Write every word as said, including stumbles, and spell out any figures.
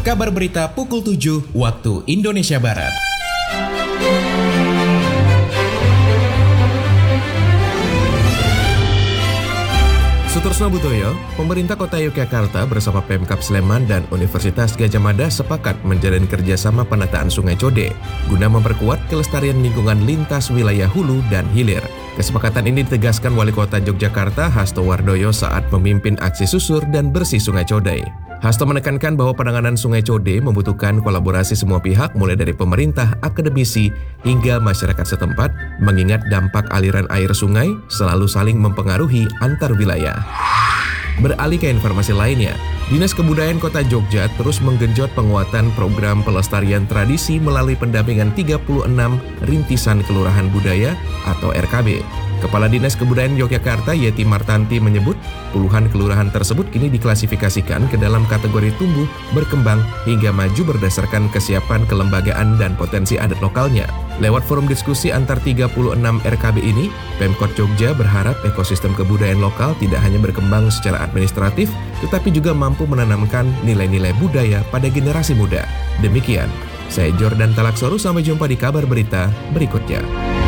Kabar berita pukul tujuh waktu Indonesia Barat. Sutorsno Butoyo, pemerintah kota Yogyakarta bersama Pemkab Sleman dan Universitas Gadjah Mada sepakat menjalin kerjasama penataan Sungai Code guna memperkuat kelestarian lingkungan lintas wilayah hulu dan hilir. Kesepakatan ini ditegaskan Wali Kota Yogyakarta Hasto Wardoyo saat memimpin aksi susur dan bersih Sungai Code. Hasto menekankan bahwa penanganan Sungai Code membutuhkan kolaborasi semua pihak mulai dari pemerintah, akademisi, hingga masyarakat setempat, mengingat dampak aliran air sungai selalu saling mempengaruhi antar wilayah. Beralih ke informasi lainnya, Dinas Kebudayaan Kota Jogja terus menggenjot penguatan program pelestarian tradisi melalui pendampingan tiga puluh enam rintisan kelurahan budaya atau R K B. Kepala Dinas Kebudayaan Yogyakarta Yeti Martanti menyebut puluhan kelurahan tersebut kini diklasifikasikan ke dalam kategori tumbuh, berkembang, hingga maju berdasarkan kesiapan kelembagaan dan potensi adat lokalnya. Lewat forum diskusi antar tiga puluh enam R K B ini, Pemkot Jogja berharap ekosistem kebudayaan lokal tidak hanya berkembang secara administratif, tetapi juga mampu menanamkan nilai-nilai budaya pada generasi muda. Demikian, saya Jordan Talaksoru, sampai jumpa di kabar berita berikutnya.